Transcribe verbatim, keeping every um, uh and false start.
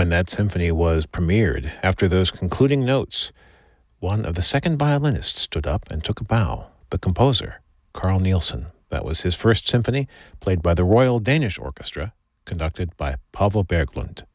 When that symphony was premiered, after those concluding notes, one of the second violinists stood up and took a bow. The composer, Carl Nielsen. That was his first symphony, played by the Royal Danish Orchestra, conducted by Pavel Berglund.